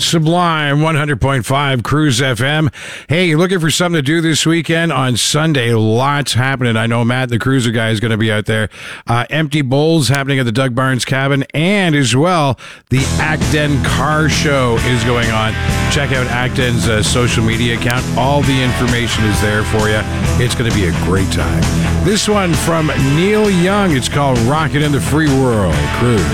Sublime 100.5 Cruise FM. Hey, you looking for something to do this weekend? On Sunday, lots happening. I know Matt, the cruiser guy, is going to be out there. Empty Bowls happening at the Doug Barnes Cabin, and as well, the Acton Car Show is going on. Check out Acton's social media account. All the information is there for you. It's going to be a great time. This one from Neil Young. It's called Rockin' in the Free World Cruise.